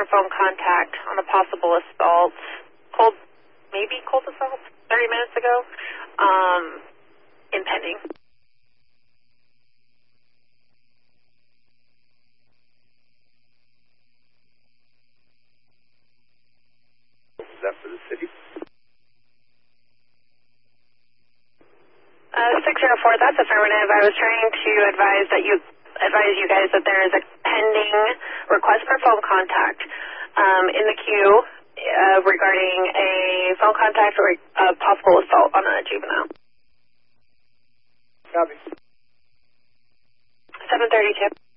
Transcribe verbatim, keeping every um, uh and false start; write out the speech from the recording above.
phone contact on a possible assault, cold, maybe cold assault, thirty minutes ago, um, impending. Is that for the city? Uh, six zero four, that's affirmative. I was trying to advise that you, advise you guys that there is a pending request for phone contact um, in the queue uh, regarding a phone contact or a possible assault on a juvenile. Copy. seven thirty-two.